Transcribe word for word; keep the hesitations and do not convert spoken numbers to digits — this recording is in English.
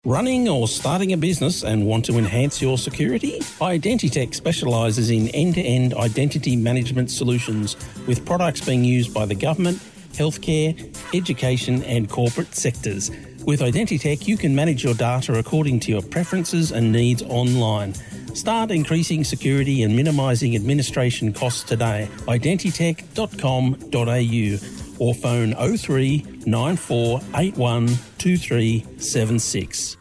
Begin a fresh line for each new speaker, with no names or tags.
Running or starting a business and want to enhance your security? Identitech specialises in end-to-end identity management solutions with products being used by the government, healthcare, education and corporate sectors. With Identitech, you can manage your data according to your preferences and needs online. Start increasing security and minimising administration costs today. identitech dot com dot a u or phone oh three nine four eight one two three seven six.